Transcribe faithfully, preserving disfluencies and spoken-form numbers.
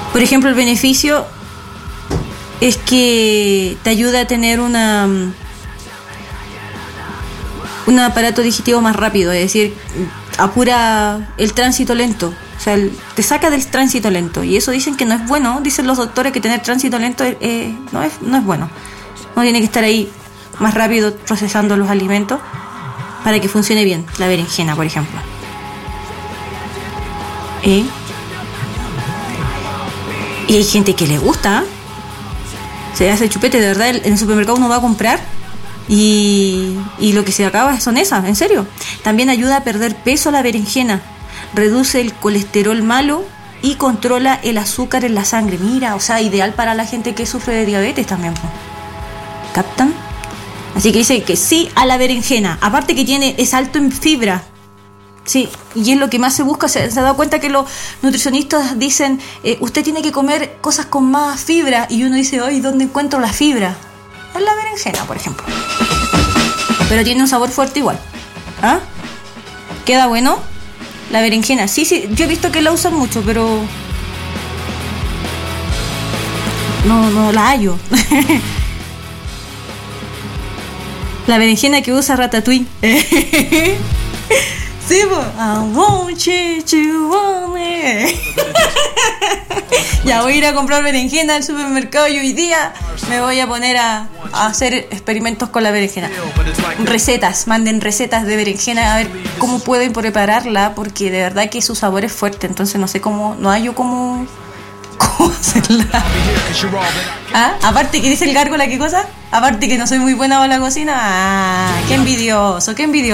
Por ejemplo, el beneficio es que te ayuda a tener una un aparato digestivo más rápido, es decir, apura el tránsito lento, o sea, el, te saca del tránsito lento, y eso dicen que no es bueno, dicen los doctores que tener tránsito lento eh, no es no es bueno. Uno tiene que estar ahí más rápido procesando los alimentos para que funcione bien. La berenjena, por ejemplo. ¿Eh? Y hay gente que le gusta, ¿eh? Se hace chupete, de verdad, en el supermercado uno va a comprar y, y lo que se acaba son esas, en serio. También ayuda a perder peso la berenjena, reduce el colesterol malo y controla el azúcar en la sangre. Mira, o sea, ideal para la gente que sufre de diabetes también. ¿Captan? Así que dice que sí a la berenjena. Aparte que tiene, es alto en fibra. Sí, y es lo que más se busca. Se, se ha dado cuenta que los nutricionistas dicen, eh, usted tiene que comer cosas con más fibra. Y uno dice, ay, ¿dónde encuentro la fibra? En la berenjena, por ejemplo. Pero tiene un sabor fuerte igual. ¿Ah? ¿Queda bueno? La berenjena. Sí, sí, yo he visto que la usan mucho, pero no, no la hallo. La berenjena que usa Ratatouille. Sí, pues. I want you to want me. Ya voy a ir a comprar berenjena al supermercado y hoy día me voy a poner a, a hacer experimentos con la berenjena. Recetas, manden recetas de berenjena a ver cómo pueden prepararla, porque de verdad que su sabor es fuerte, entonces no sé cómo, no hay yo cómo, cómo hacerla. ¿Ah? Aparte que dice el gárgola, ¿qué cosa? Aparte que no soy muy buena para la cocina. Ah, qué envidioso, qué envidioso.